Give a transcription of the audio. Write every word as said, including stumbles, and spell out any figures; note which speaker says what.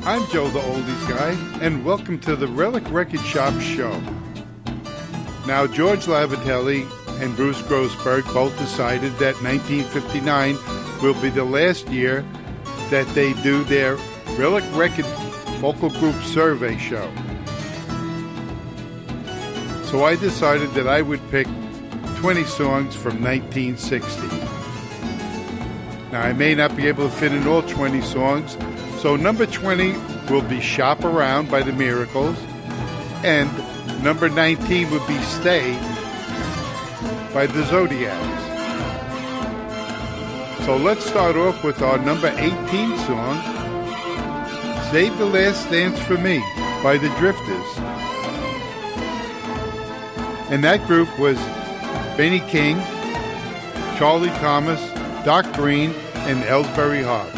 Speaker 1: I'm Joe the Oldies Guy, and welcome to the Relic Record Shop Show. Now, George Lavatelli and Bruce Grossberg both decided that nineteen fifty-nine will be the last year that they do their Relic Record Vocal Group Survey Show. So I decided that I would pick twenty songs from nineteen sixty. Now, I may not be able to fit in all twenty songs, so number twenty will be Shop Around by the Miracles, and number nineteen would be Stay by the Zodiacs. So let's start off with our number eighteen song, Save the Last Dance for Me by the Drifters. And that group was Benny King, Charlie Thomas, Doc Green, and Ellsbury Hart.